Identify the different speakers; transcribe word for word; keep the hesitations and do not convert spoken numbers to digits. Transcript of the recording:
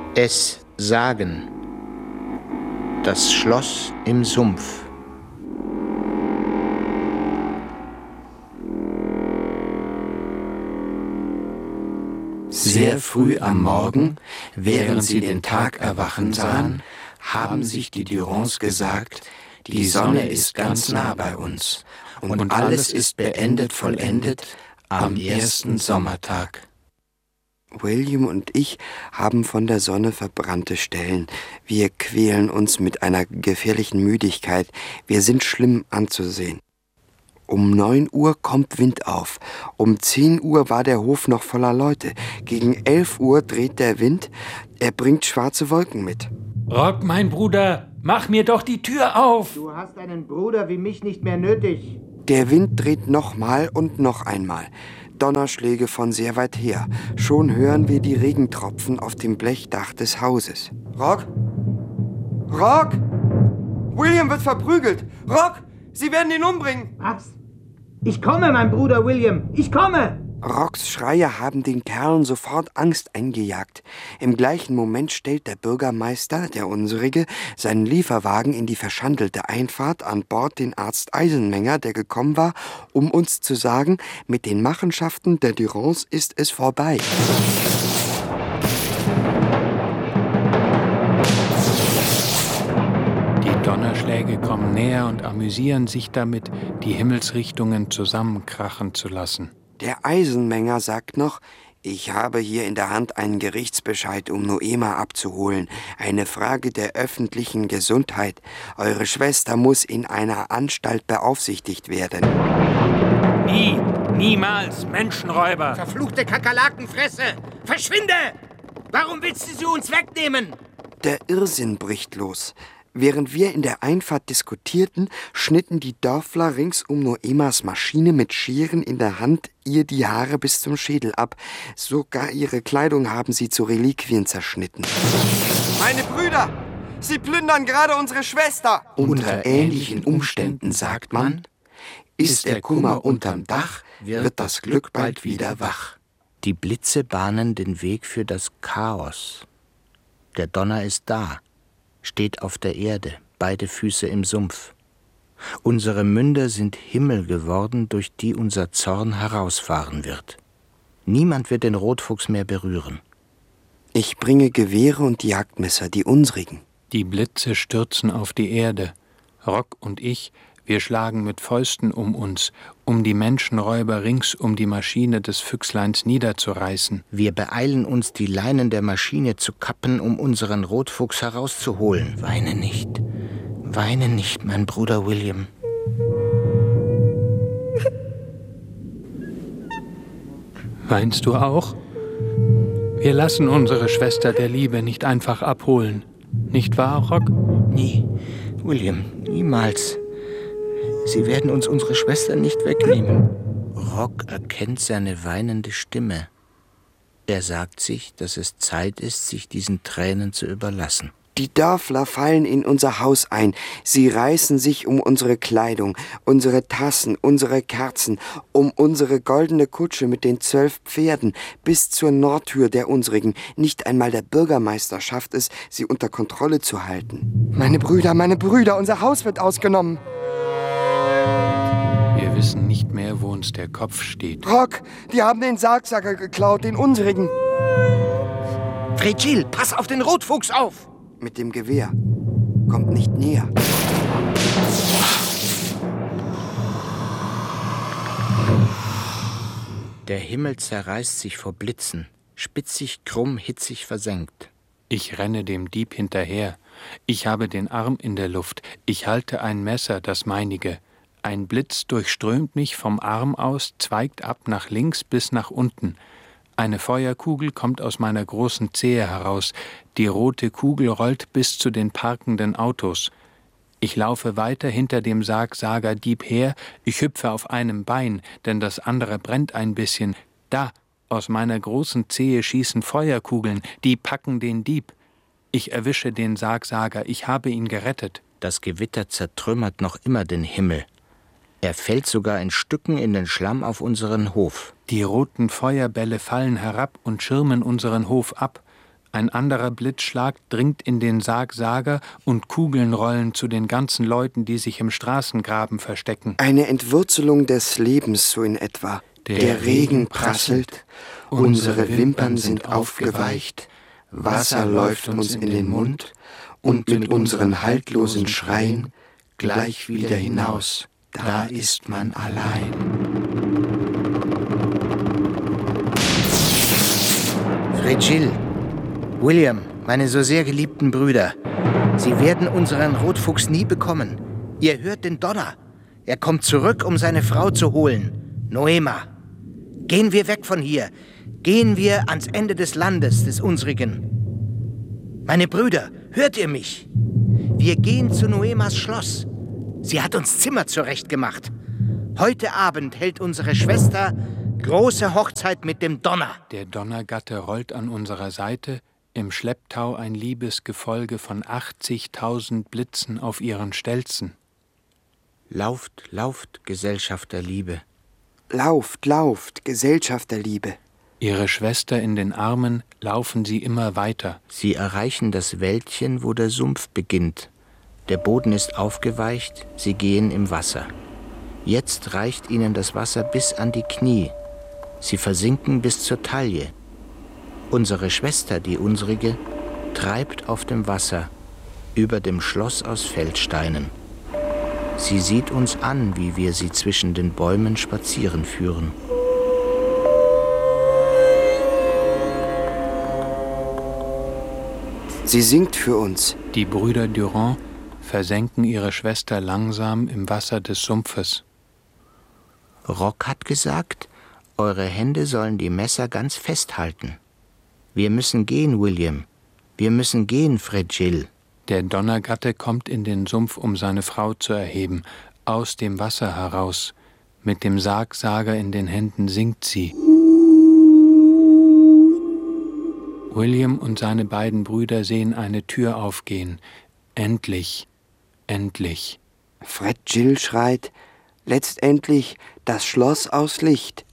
Speaker 1: Es sagen. Das Schloss im Sumpf.
Speaker 2: Sehr früh am Morgen, während sie den Tag erwachen sahen, haben sich die Durance gesagt, die Sonne ist ganz nah bei uns und alles ist beendet, vollendet am ersten Sommertag.
Speaker 3: William und ich haben von der Sonne verbrannte Stellen. Wir quälen uns mit einer gefährlichen Müdigkeit. Wir sind schlimm anzusehen. Um neun Uhr kommt Wind auf. Um zehn Uhr war der Hof noch voller Leute. Gegen elf Uhr dreht der Wind. Er bringt schwarze Wolken mit.
Speaker 4: Rock, mein Bruder, mach mir doch die Tür auf!
Speaker 5: Du hast einen Bruder wie mich nicht mehr nötig.
Speaker 3: Der Wind dreht nochmal und noch einmal. Donnerschläge von sehr weit her. Schon hören wir die Regentropfen auf dem Blechdach des Hauses. Rock? Rock? William wird verprügelt. Rock, sie werden ihn umbringen.
Speaker 5: Was? Ich komme, mein Bruder William. Ich komme!
Speaker 3: Rocks Schreie haben den Kerlen sofort Angst eingejagt. Im gleichen Moment stellt der Bürgermeister, der unsrige, seinen Lieferwagen in die verschandelte Einfahrt, an Bord den Arzt Eisenmenger, der gekommen war, um uns zu sagen, mit den Machenschaften der Durance ist es vorbei.
Speaker 4: Die Donnerschläge kommen näher und amüsieren sich damit, die Himmelsrichtungen zusammenkrachen zu lassen.
Speaker 3: Der Eisenmenger sagt noch, ich habe hier in der Hand einen Gerichtsbescheid, um Noema abzuholen. Eine Frage der öffentlichen Gesundheit. Eure Schwester muss in einer Anstalt beaufsichtigt werden.
Speaker 4: Nie, niemals, Menschenräuber!
Speaker 5: Verfluchte Kakerlakenfresse! Verschwinde! Warum willst du sie uns wegnehmen?
Speaker 3: Der Irrsinn bricht los. Während wir in der Einfahrt diskutierten, schnitten die Dörfler rings um Noemas Maschine mit Scheren in der Hand ihr die Haare bis zum Schädel ab. Sogar ihre Kleidung haben sie zu Reliquien zerschnitten. Meine Brüder, sie plündern gerade unsere Schwester.
Speaker 2: Unter ähnlichen Umständen, sagt man, ist der Kummer unterm Dach, wird das Glück bald wieder wach.
Speaker 1: Die Blitze bahnen den Weg für das Chaos. Der Donner ist da. Steht auf der Erde, beide Füße im Sumpf. Unsere Münder sind Himmel geworden, durch die unser Zorn herausfahren wird. Niemand wird den Rotfuchs mehr berühren.
Speaker 3: Ich bringe Gewehre und Jagdmesser, die unsrigen.
Speaker 4: Die Blitze stürzen auf die Erde. Rock und ich, wir schlagen mit Fäusten um uns, um die Menschenräuber rings um die Maschine des Füchsleins niederzureißen.
Speaker 1: Wir beeilen uns, die Leinen der Maschine zu kappen, um unseren Rotfuchs herauszuholen. Weine nicht, weine nicht, mein Bruder William.
Speaker 4: Weinst du auch? Wir lassen unsere Schwester der Liebe nicht einfach abholen. Nicht wahr, Rock?
Speaker 1: Nie, William, niemals. Sie werden uns unsere Schwester nicht wegnehmen. Rock erkennt seine weinende Stimme. Er sagt sich, dass es Zeit ist, sich diesen Tränen zu überlassen.
Speaker 3: Die Dörfler fallen in unser Haus ein. Sie reißen sich um unsere Kleidung, unsere Tassen, unsere Kerzen, um unsere goldene Kutsche mit den zwölf Pferden bis zur Nordtür der unsrigen. Nicht einmal der Bürgermeister schafft es, sie unter Kontrolle zu halten. Meine Brüder, meine Brüder, unser Haus wird ausgenommen.
Speaker 4: Wir wissen nicht mehr, wo uns der Kopf steht.
Speaker 3: Rock, die haben den Sargsacker geklaut, den unsrigen.
Speaker 5: Frigil, pass auf den Rotfuchs auf!
Speaker 3: Mit dem Gewehr. Kommt nicht näher.
Speaker 1: Der Himmel zerreißt sich vor Blitzen, spitzig, krumm, hitzig versenkt.
Speaker 4: Ich renne dem Dieb hinterher. Ich habe den Arm in der Luft. Ich halte ein Messer, das meinige. Ein Blitz durchströmt mich vom Arm aus, zweigt ab nach links bis nach unten. Eine Feuerkugel kommt aus meiner großen Zehe heraus. Die rote Kugel rollt bis zu den parkenden Autos. Ich laufe weiter hinter dem Sargsager-Dieb her. Ich hüpfe auf einem Bein, denn das andere brennt ein bisschen. Da, aus meiner großen Zehe schießen Feuerkugeln. Die packen den Dieb. Ich erwische den Sargsager. Ich habe ihn gerettet.
Speaker 1: Das Gewitter zertrümmert noch immer den Himmel. Er fällt sogar in Stücken in den Schlamm auf unseren Hof.
Speaker 4: Die roten Feuerbälle fallen herab und schirmen unseren Hof ab. Ein anderer Blitzschlag dringt in den Sargsager und Kugeln rollen zu den ganzen Leuten, die sich im Straßengraben verstecken.
Speaker 3: Eine Entwurzelung des Lebens so in etwa. Der, Der Regen prasselt, unsere Wimpern sind aufgeweicht, Wasser läuft uns in den Mund und mit unseren haltlosen Schreien gleich wieder hinaus, da ist man allein.
Speaker 1: Fredgill, William, meine so sehr geliebten Brüder, Sie werden unseren Rotfuchs nie bekommen. Ihr hört den Donner. Er kommt zurück, um seine Frau zu holen. Noema, gehen wir weg von hier. Gehen wir ans Ende des Landes, des unsrigen. Meine Brüder, hört ihr mich? Wir gehen zu Noemas Schloss. Sie hat uns Zimmer zurechtgemacht. Heute Abend hält unsere Schwester große Hochzeit mit dem Donner.
Speaker 4: Der Donnergatte rollt an unserer Seite, im Schlepptau ein Liebesgefolge von achtzigtausend Blitzen auf ihren Stelzen.
Speaker 1: Lauft, lauft, Gesellschaft der Liebe.
Speaker 3: Lauft, lauft, Gesellschaft der Liebe.
Speaker 4: Ihre Schwester in den Armen laufen sie immer weiter.
Speaker 1: Sie erreichen das Wäldchen, wo der Sumpf beginnt. Der Boden ist aufgeweicht, sie gehen im Wasser. Jetzt reicht ihnen das Wasser bis an die Knie. Sie versinken bis zur Taille. Unsere Schwester, die unsrige, treibt auf dem Wasser, über dem Schloss aus Feldsteinen. Sie sieht uns an, wie wir sie zwischen den Bäumen spazieren führen.
Speaker 3: Sie singt für uns.
Speaker 4: Die Brüder Durand versenken ihre Schwester langsam im Wasser des Sumpfes.
Speaker 1: Rock hat gesagt, eure Hände sollen die Messer ganz festhalten. Wir müssen gehen, William. Wir müssen gehen, Fredgill.
Speaker 4: Der Donnergatte kommt in den Sumpf, um seine Frau zu erheben, aus dem Wasser heraus. Mit dem Sargsager in den Händen singt sie. William und seine beiden Brüder sehen eine Tür aufgehen. Endlich, endlich.
Speaker 3: Fredgill schreit, letztendlich das Schloss aus Licht.